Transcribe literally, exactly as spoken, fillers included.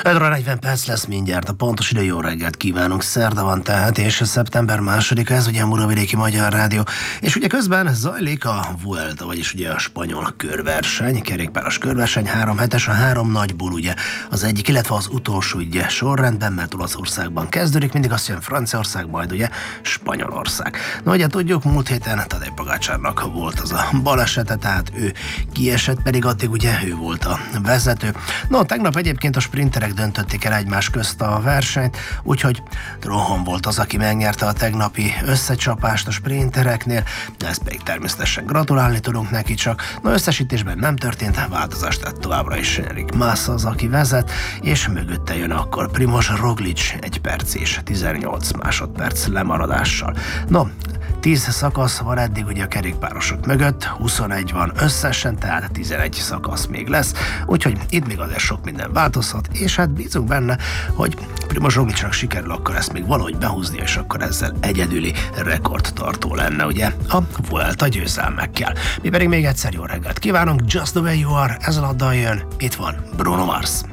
öt óra negyven perc lesz mindjárt, a pontos idő. Jó reggelt kívánunk, szerda van tehát, és szeptember másodika, ez ugye a Muravidéki Magyar Rádió, és ugye közben zajlik a Vuelta, vagyis ugye a spanyol körverseny, kerékpáros körverseny, három hetes, a három nagyból ugye az egyik, illetve az utolsó ugye sorrendben, mert Olaszországban kezdődik, mindig azt jön Franciaország, majd ugye Spanyolország. Na ugye tudjuk, múlt héten Tadej Pogačarnak volt az a balesete, tehát ő kiesett, pedig addig ugye ő volt a vezető. No, tegnap egyébként a sprinterek döntötték el egymás közt a versenyt, úgyhogy Rohan volt az, aki megnyerte a tegnapi összecsapást a sprintereknél, de ezt pedig természetesen gratulálni tudunk neki, csak na összesítésben nem történt változás, tehát továbbra is Enric Mas az, aki vezet, és mögötte jön akkor Primož Roglič egy perc és tizennyolc másodperc lemaradással. No, tíz szakasz van eddig ugye a kerékpárosok mögött, huszonegy van összesen, tehát tizenegy szakasz még lesz, úgyhogy itt még azért sok minden változhat, és hát bízunk benne, hogy Primož Rogličnak sikerül akkor ezt még valahogy behúzni, és akkor ezzel egyedüli rekordtartó lenne ugye a Vuelta győzelmekkel. Mi pedig még egyszer jó reggelt kívánunk, Just the Way You Are, ezzel a dal jön, itt van Bruno Mars.